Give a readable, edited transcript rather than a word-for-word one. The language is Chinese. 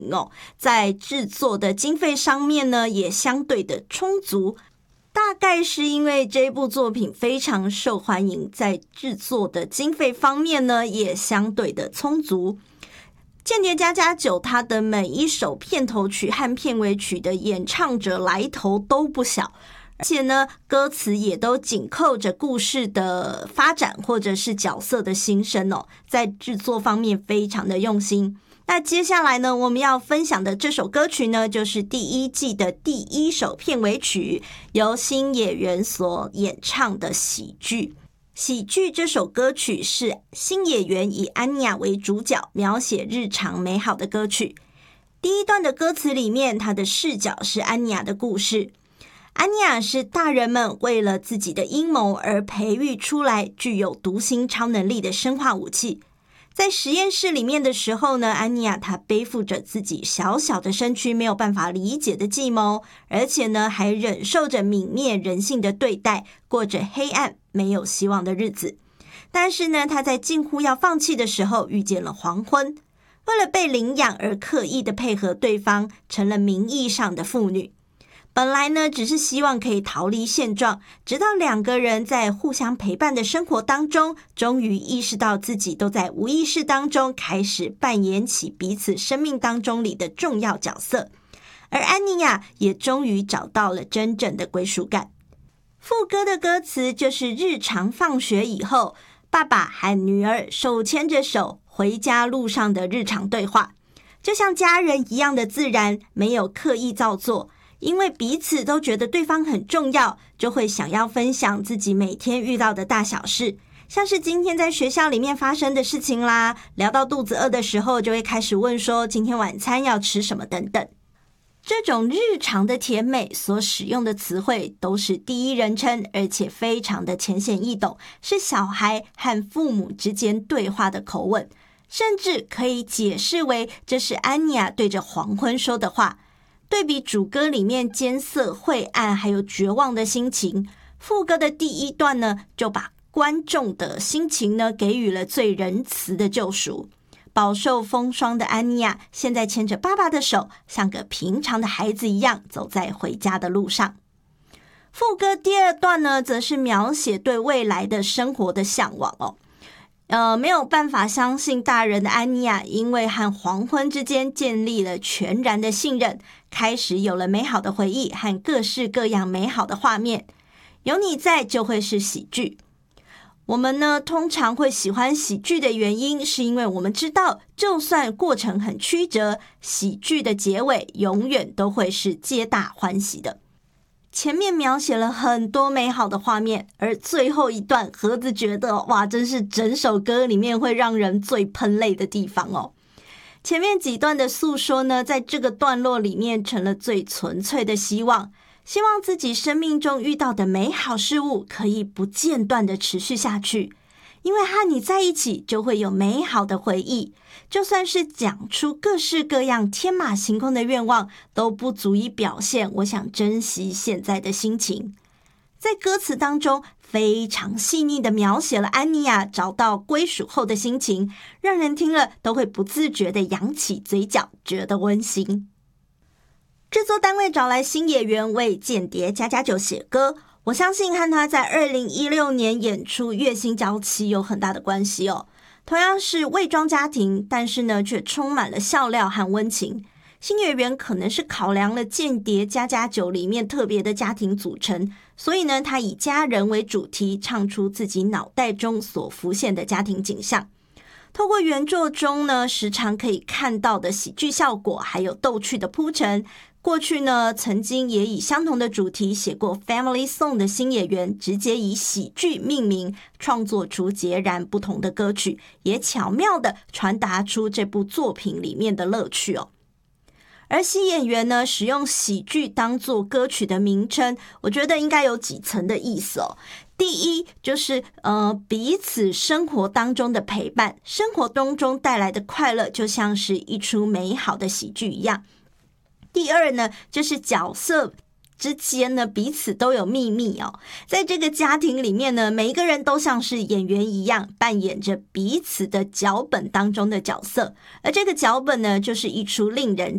在制作的经费上面呢也相对的充足，大概是因为这部作品非常受欢迎，在制作的经费方面呢也相对的充足。间谍家家酒它的每一首片头曲和片尾曲的演唱者来头都不小，而且呢歌词也都紧扣着故事的发展或者是角色的心声在制作方面非常的用心。那接下来呢我们要分享的这首歌曲呢就是第一季的第一首片尾曲，由新演员所演唱的喜剧。喜剧这首歌曲是新演员以安妮亚为主角，描写日常美好的歌曲。第一段的歌词里面，它的视角是安妮亚的故事。安妮亚是大人们为了自己的阴谋而培育出来具有读心超能力的生化武器。在实验室里面的时候呢，安妮亚她背负着自己小小的身躯没有办法理解的计谋，而且呢还忍受着泯灭人性的对待，过着黑暗没有希望的日子。但是呢她在近乎要放弃的时候遇见了黄昏，为了被领养而刻意的配合对方，成了名义上的父女。本来呢只是希望可以逃离现状，直到两个人在互相陪伴的生活当中，终于意识到自己都在无意识当中开始扮演起彼此生命当中里的重要角色，而安妮亚也终于找到了真正的归属感。副歌的歌词就是日常放学以后，爸爸和女儿手牵着手回家路上的日常对话，就像家人一样的自然，没有刻意造作，因为彼此都觉得对方很重要，就会想要分享自己每天遇到的大小事，像是今天在学校里面发生的事情啦，聊到肚子饿的时候就会开始问说今天晚餐要吃什么等等。这种日常的甜美所使用的词汇都是第一人称，而且非常的浅显易懂，是小孩和父母之间对话的口吻，甚至可以解释为这是安妮亚对着黄昏说的话。对比主歌里面艰涩晦暗还有绝望的心情，副歌的第一段呢就把观众的心情呢给予了最仁慈的救赎。饱受风霜的安妮亚现在牵着爸爸的手，像个平常的孩子一样走在回家的路上。副歌第二段呢则是描写对未来的生活的向往没有办法相信大人的安妮亚，因为和黄昏之间建立了全然的信任，开始有了美好的回忆和各式各样美好的画面。有你在就会是喜剧。我们呢通常会喜欢喜剧的原因，是因为我们知道就算过程很曲折，喜剧的结尾永远都会是皆大欢喜的。前面描写了很多美好的画面，而最后一段盒子觉得哇，真是整首歌里面会让人最喷泪的地方前面几段的诉说呢，在这个段落里面成了最纯粹的希望，希望自己生命中遇到的美好事物可以不间断的持续下去，因为和你在一起就会有美好的回忆，就算是讲出各式各样天马行空的愿望，都不足以表现我想珍惜现在的心情。在歌词当中非常细腻的描写了安妮亚找到归属后的心情，让人听了都会不自觉的扬起嘴角，觉得温馨。制作单位找来新演员为间谍家家酒写歌，我相信和他在2016年演出月薪娇妻有很大的关系同样是伪装家庭，但是呢却充满了笑料和温情。新演员可能是考量了间谍家家酒里面特别的家庭组成，所以呢他以家人为主题，唱出自己脑袋中所浮现的家庭景象。透过原作中呢时常可以看到的喜剧效果还有逗趣的铺陈，过去呢曾经也以相同的主题写过 Family Song 的新演员直接以喜剧命名，创作出截然不同的歌曲，也巧妙地传达出这部作品里面的乐趣而新演员呢使用喜剧当作歌曲的名称，我觉得应该有几层的意思第一就是彼此生活当中的陪伴，生活当中带来的快乐就像是一出美好的喜剧一样。第二呢就是角色之间呢彼此都有秘密在这个家庭里面呢，每一个人都像是演员一样扮演着彼此的脚本当中的角色，而这个脚本呢就是一出令人